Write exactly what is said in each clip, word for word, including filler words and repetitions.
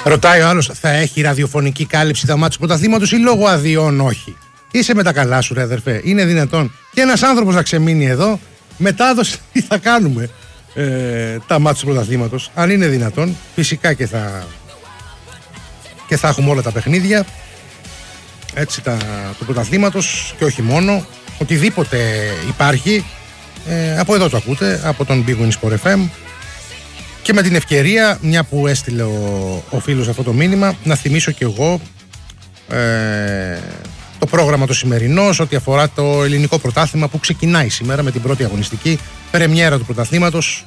Ρωτάει ο άλλος, θα έχει ραδιοφωνική κάλυψη τα μάτια του πρωταθλήματος ή λόγω αδειών όχι? Είσαι με τα καλά σου, ρε αδερφέ. Είναι δυνατόν και ένας άνθρωπος να ξεμείνει εδώ, μετάδοση τι θα κάνουμε ε, τα μάτια του πρωταθλήματος? Αν είναι δυνατόν, φυσικά και θα, και θα έχουμε όλα τα παιχνίδια έτσι, τα, του πρωταθλήματος και όχι μόνο. Οτιδήποτε υπάρχει, ε, από εδώ το ακούτε, από τον Big Win Sport εφ εμ. Και με την ευκαιρία, μια που έστειλε ο, ο φίλος αυτό το μήνυμα, να θυμίσω και εγώ ε, το πρόγραμμα το σημερινό ό,τι αφορά το ελληνικό πρωτάθλημα που ξεκινάει σήμερα με την πρώτη αγωνιστική πρεμιέρα του πρωταθλήματος.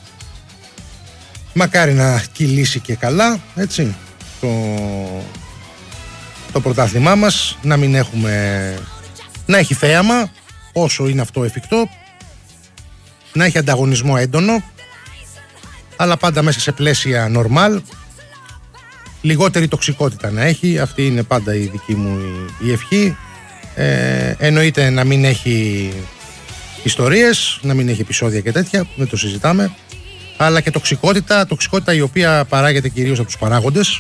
Μακάρι να κυλήσει και καλά, έτσι, το, το πρωτάθλημά μας, να μην έχουμε, να έχει θέαμα όσο είναι αυτό εφικτό, να έχει ανταγωνισμό έντονο, αλλά πάντα μέσα σε πλαίσια normal, λιγότερη τοξικότητα να έχει, αυτή είναι πάντα η δική μου η, η ευχή. Ε, εννοείται να μην έχει ιστορίες, να μην έχει επεισόδια και τέτοια, δεν το συζητάμε, αλλά και τοξικότητα, τοξικότητα η οποία παράγεται κυρίως από τους παράγοντες,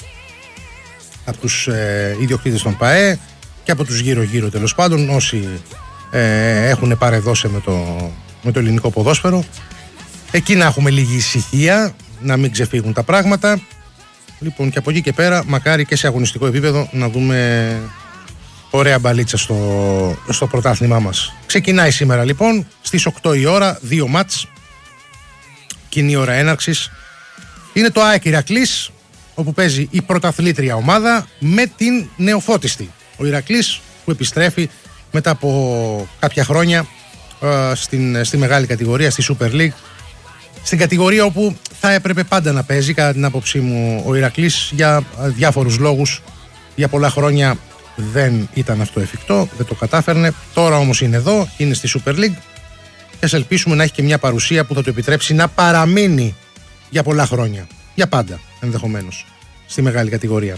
από τους ε, ιδιοκτήτες των ΠΑΕ και από τους γύρω-γύρω τέλος πάντων, όσοι ε, έχουν παρεδώσει με το, με το ελληνικό ποδόσφαιρο. Εκεί να έχουμε λίγη ησυχία, να μην ξεφύγουν τα πράγματα. Λοιπόν, και από εκεί και πέρα, μακάρι και σε αγωνιστικό επίπεδο να δούμε ωραία μπαλίτσα στο, στο πρωτάθλημά μας. Ξεκινάει σήμερα λοιπόν στις οκτώ η ώρα, δύο μάτς, κοινή ώρα έναρξης. Είναι το ΑΕΚ Ηρακλής, όπου παίζει η πρωταθλήτρια ομάδα με την νεοφώτιστη. Ο Ηρακλής που επιστρέφει μετά από κάποια χρόνια ε, στην, στη μεγάλη κατηγορία, στη Super League. Στην κατηγορία όπου θα έπρεπε πάντα να παίζει, κατά την άποψή μου, ο Ηρακλής για διάφορους λόγους. Για πολλά χρόνια δεν ήταν αυτό εφικτό, δεν το κατάφερνε. Τώρα όμως είναι εδώ, είναι στη Super League και ας ελπίσουμε να έχει και μια παρουσία που θα του επιτρέψει να παραμείνει για πολλά χρόνια. Για πάντα, ενδεχομένως, στη μεγάλη κατηγορία.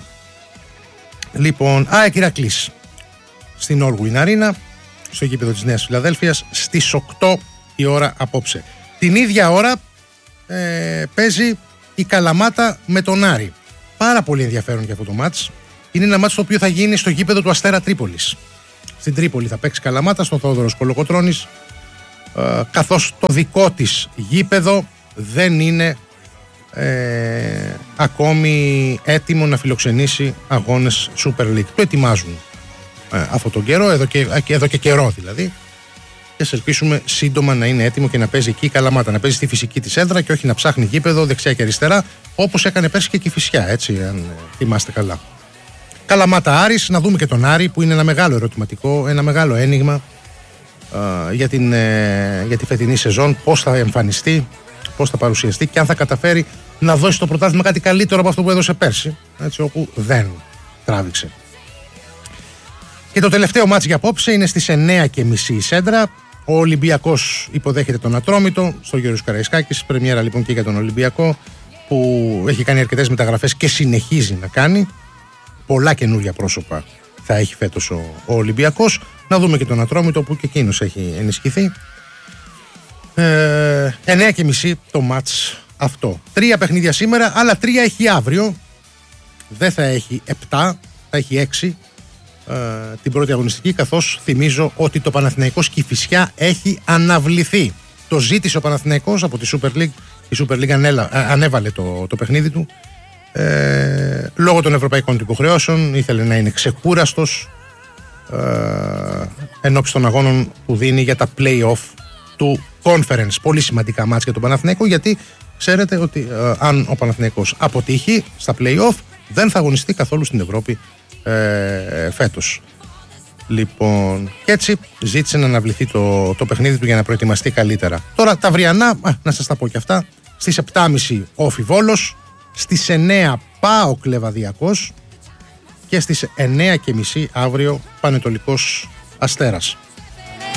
Λοιπόν, ΑΕΚ Ηρακλής στην All Win Arena, στο γήπεδο της Νέας Φιλαδέλφειας, στις οκτώ η ώρα απόψε. Την ίδια ώρα ε, παίζει η Καλαμάτα με τον Άρη. Πάρα πολύ ενδιαφέρον για αυτό το μάτς. Είναι ένα μάτς το οποίο θα γίνει στο γήπεδο του Αστέρα Τρίπολης. Στην Τρίπολη θα παίξει Καλαμάτα, στον Θόδωρος Κολοκοτρώνης, ε, καθώς το δικό της γήπεδο δεν είναι ε, ακόμη έτοιμο να φιλοξενήσει αγώνες Super League. Το ετοιμάζουν ε, αυτόν τον καιρό, εδώ και, εδώ και καιρό δηλαδή. Και ας ελπίσουμε σύντομα να είναι έτοιμο και να παίζει εκεί η Καλαμάτα. Να παίζει στη φυσική της έδρα και όχι να ψάχνει γήπεδο δεξιά και αριστερά, όπως έκανε πέρσι και η Κηφισιά, έτσι, αν θυμάστε καλά. Καλαμάτα Άρης, να δούμε και τον Άρη που είναι ένα μεγάλο ερωτηματικό, ένα μεγάλο ένιγμα α, για, την, ε, για τη φετινή σεζόν. Πώς θα εμφανιστεί, πώς θα παρουσιαστεί και αν θα καταφέρει να δώσει στο πρωτάθλημα κάτι καλύτερο από αυτό που έδωσε πέρσι, έτσι, όπου δεν τράβηξε. Και το τελευταίο μάτς για απόψε είναι στις εννιά και μισή η Σέντρα. Ο Ολυμπιακός υποδέχεται τον Ατρόμητο στο Γιώργος Καραϊσκάκης. Πρεμιέρα λοιπόν και για τον Ολυμπιακό που έχει κάνει αρκετές μεταγραφές και συνεχίζει να κάνει. Πολλά καινούργια πρόσωπα θα έχει φέτος ο, ο Ολυμπιακός. Να δούμε και τον Ατρόμητο που και εκείνος έχει ενισχυθεί. Ε, εννιά και μισή το μάτς αυτό. Τρία παιχνίδια σήμερα, άλλα τρία έχει αύριο. Δεν θα έχει επτά, θα έχει έξι. Την πρώτη αγωνιστική, καθώς θυμίζω ότι το Παναθηναϊκός Κηφισιά έχει αναβληθεί. Το ζήτησε ο Παναθηναϊκός από τη Super League. Η Super League ανέλα, ανέβαλε το, το παιχνίδι του ε, λόγω των ευρωπαϊκών του υποχρεώσεων. Ήθελε να είναι ξεκούραστος ε, ενώπιση των αγώνων που δίνει για τα play-off του Conference. Πολύ σημαντικά μάτς για τον Παναθηναϊκό, γιατί ξέρετε ότι ε, αν ο Παναθηναϊκός αποτύχει στα play-off δεν θα αγωνιστεί καθόλου στην Ευρώπη Ε, φέτος. Λοιπόν, και έτσι ζήτησε να αναβληθεί το, το παιχνίδι του για να προετοιμαστεί καλύτερα. Τώρα τα αυριανά, α, να σας τα πω και αυτά. Στις επτά και μισή Όφι Βόλος, στις εννιά ΠΑΟΚ Λεβαδιακός και στις εννιά και μισή αύριο Πανετολικός Αστέρας.